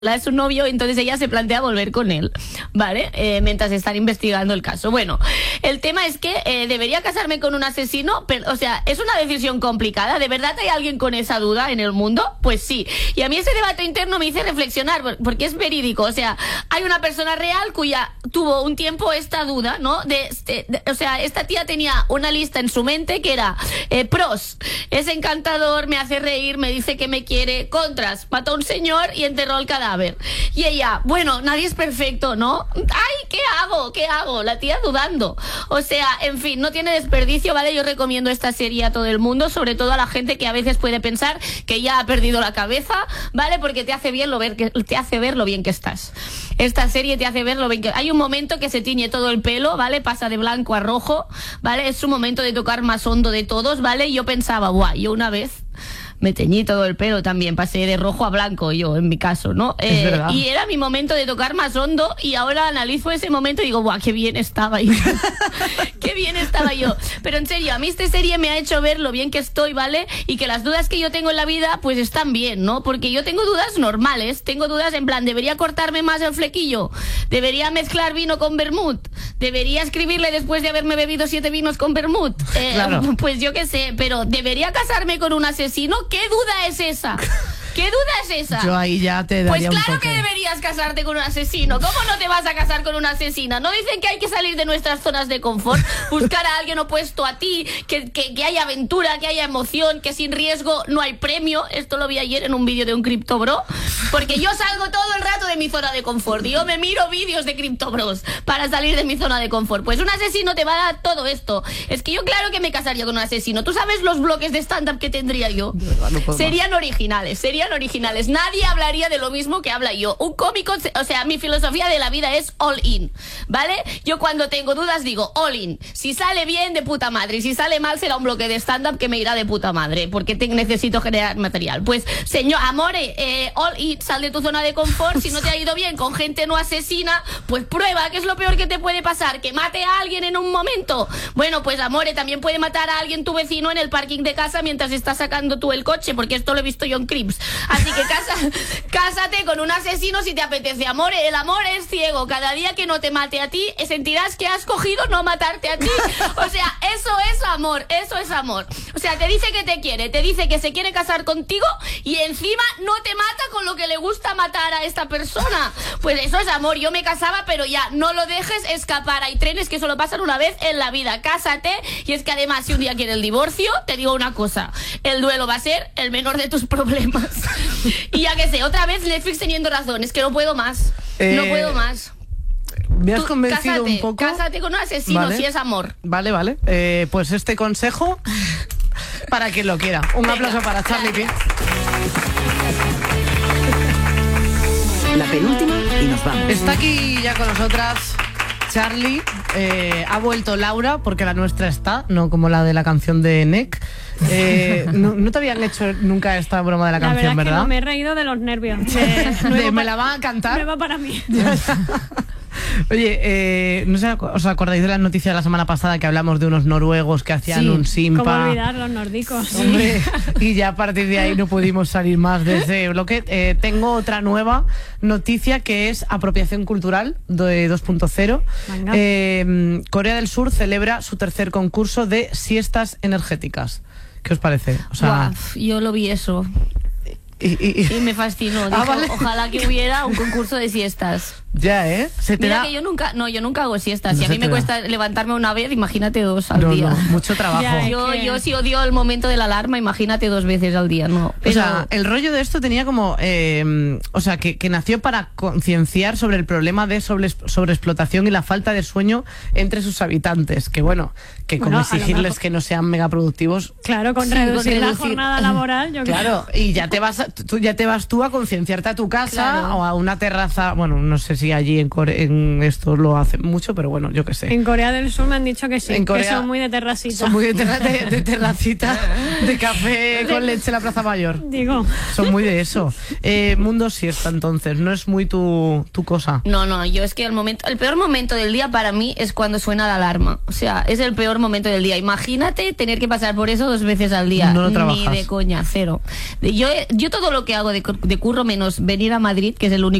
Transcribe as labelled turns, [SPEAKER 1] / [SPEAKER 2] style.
[SPEAKER 1] de su novio, entonces ella se plantea volver con él, ¿vale? Mientras están investigando el caso. Bueno, el tema es que debería casarme con un asesino, pero, o sea, es una decisión complicada. ¿De verdad hay alguien con esa duda en el mundo? Pues sí. Y a mí ese debate interno me hizo reflexionar, porque es verídico. O sea, hay una persona real cuya tuvo un tiempo esta duda, ¿no? O sea, esta tía tenía una lista en su mente que era pros, es encantador, me hace reír, me dice que me quiere. Contras, mató a un señor y enterró el cadáver. Y ella, bueno, nadie es perfecto, ¿no? ¡Ay, qué hago! ¿Qué hago? La tía dudando. O sea, en fin, no tiene desperdicio, ¿vale? Yo recomiendo esta serie a todo el mundo, sobre todo a la gente que a veces puede pensar que ya ha perdido la cabeza, ¿vale? Porque te hace ver lo bien que estás. Esta serie te hace ver lo bien que... Hay un momento que se tiñe todo el pelo, ¿vale? Pasa de blanco a rojo, ¿vale? Es su momento de tocar más hondo de todos, ¿vale? Y yo pensaba, guau, yo una vez me teñí todo el pelo también, pasé de rojo a blanco yo, en mi caso, ¿no? Y era mi momento de tocar más hondo y ahora analizo ese momento y digo, ¡buah, qué bien estaba yo! ¡Qué bien estaba yo! Pero en serio, a mí esta serie me ha hecho ver lo bien que estoy, ¿vale? Y que las dudas que yo tengo en la vida, pues están bien, ¿no? Porque yo tengo dudas normales, tengo dudas en plan, ¿debería cortarme más el flequillo? ¿Debería mezclar vino con vermut? ¿Debería escribirle después de haberme bebido 7 vinos con vermut?
[SPEAKER 2] Claro.
[SPEAKER 1] Pues yo qué sé, pero ¿debería casarme con un asesino? ¿Qué duda es esa? ¿Qué duda es esa?
[SPEAKER 2] Yo ahí ya te daría
[SPEAKER 1] Pues claro
[SPEAKER 2] un toque.
[SPEAKER 1] que deberías casarte con un asesino. ¿Cómo no te vas a casar con una asesina? ¿No dicen que hay que salir de nuestras zonas de confort? Buscar a alguien opuesto a ti, que haya aventura, que haya emoción, que sin riesgo no hay premio. Esto lo vi ayer en un vídeo de un Crypto Bro. Porque yo salgo todo el rato de mi zona de confort. Y yo me miro vídeos de Crypto Bros para salir de mi zona de confort. Pues un asesino te va a dar todo esto. Es que yo claro que me casaría con un asesino. ¿Tú sabes los bloques de stand-up que tendría yo?
[SPEAKER 2] De verdad, no puedo
[SPEAKER 1] Serían originales. Nadie hablaría de lo mismo que habla yo. Un cómico, o sea, mi filosofía de la vida es all in, ¿vale? Yo cuando tengo dudas digo all in. Si sale bien, de puta madre. Y si sale mal, será un bloque de stand-up que me irá de puta madre, porque necesito generar material. Pues, señor, amore, all in, sal de tu zona de confort. Si no te ha ido bien con gente no asesina, pues prueba. ¿Qué es lo peor que te puede pasar? ¿Que mate a alguien en un momento? Bueno, pues, amore, también puede matar a alguien tu vecino en el parking de casa mientras estás sacando tú el coche, porque esto lo he visto yo en Crips. Así que cásate con un asesino si te apetece, amor. El amor es ciego. Cada día que no te mate a ti, sentirás que has cogido no matarte a ti. O sea, eso es amor. Eso es amor. O sea, te dice que te quiere, te dice que se quiere casar contigo y encima no te mata con lo que le gusta matar a esta persona. Pues eso es amor. Yo me casaba, pero ya, no lo dejes escapar. Hay trenes que solo pasan una vez en la vida. Cásate. Y es que además, si un día quiere el divorcio, te digo una cosa: el duelo va a ser el menor de tus problemas. Y ya que sé, otra vez Netflix teniendo razón, es que no puedo más. No puedo más.
[SPEAKER 2] Me has convencido un poco.
[SPEAKER 1] Cásate con un asesino,
[SPEAKER 2] Vale.
[SPEAKER 1] si es amor.
[SPEAKER 2] Vale. Pues este consejo para quien lo quiera. Un aplauso para Charlie Pitts.
[SPEAKER 3] La penúltima y nos vamos.
[SPEAKER 2] Está aquí ya con nosotras Charlie. Ha vuelto Laura, porque la nuestra está, no como la de la canción de Nek. No te habían hecho nunca esta broma de la canción,
[SPEAKER 4] verdad? Es que
[SPEAKER 2] ¿verdad?
[SPEAKER 4] no, me he reído de los nervios.
[SPEAKER 2] Me la van a cantar.
[SPEAKER 4] Nueva para mí.
[SPEAKER 2] Oye, no sé, ¿os acordáis de la noticia de la semana pasada que hablamos de unos noruegos que hacían un simpa?
[SPEAKER 4] ¿Cómo olvidar los nórdicos?
[SPEAKER 2] Hombre, y ya a partir de ahí no pudimos salir más de ese bloque. Tengo otra nueva noticia que es apropiación cultural de 2.0. Corea del Sur celebra su tercer concurso de siestas energéticas. ¿Qué os parece? O sea,
[SPEAKER 1] Yo lo vi eso y me fascinó. Dijo,
[SPEAKER 2] vale.
[SPEAKER 1] Ojalá que hubiera un concurso de siestas.
[SPEAKER 2] Ya, ¿eh? Se te
[SPEAKER 1] Mira
[SPEAKER 2] da...
[SPEAKER 1] que yo nunca hago siestas.
[SPEAKER 2] No
[SPEAKER 1] Si a
[SPEAKER 2] se
[SPEAKER 1] mí me
[SPEAKER 2] te da.
[SPEAKER 1] cuesta levantarme una vez, imagínate 2 al día.
[SPEAKER 2] No, mucho trabajo.
[SPEAKER 4] Ya,
[SPEAKER 1] Yo sí odio el momento de la alarma, imagínate 2 veces al día, no. Pero,
[SPEAKER 2] O sea, el rollo de esto tenía como... o sea, que nació para concienciar sobre el problema de sobreexplotación y la falta de sueño entre sus habitantes. Que bueno, como
[SPEAKER 4] a lo
[SPEAKER 2] exigirles
[SPEAKER 4] mejor-
[SPEAKER 2] que no sean megaproductivos.
[SPEAKER 4] Claro, con
[SPEAKER 1] Sí,
[SPEAKER 4] reducir
[SPEAKER 1] con
[SPEAKER 4] la
[SPEAKER 1] reducir.
[SPEAKER 4] jornada laboral, yo
[SPEAKER 2] Claro, y ya te vas tú a concienciarte a tu casa
[SPEAKER 1] Claro.
[SPEAKER 2] o a una terraza, bueno, no sé si allí en esto lo hacen mucho, pero bueno, yo qué sé.
[SPEAKER 4] En Corea del Sur me han dicho que sí,
[SPEAKER 2] En Corea
[SPEAKER 4] que son muy de terracita.
[SPEAKER 2] Son muy de terracita, de café con leche en la Plaza Mayor.
[SPEAKER 4] Digo,
[SPEAKER 2] Son muy de eso. Mundo siesta, entonces, no es muy tu cosa.
[SPEAKER 1] No, yo es que el peor momento del día para mí es cuando suena la alarma. O sea, es el peor momento del día. Imagínate tener que pasar por eso 2 veces al día.
[SPEAKER 2] No lo
[SPEAKER 1] Ni
[SPEAKER 2] trabajas.
[SPEAKER 1] de coña, cero. Yo todo lo que hago de curro menos venir a Madrid, que es el único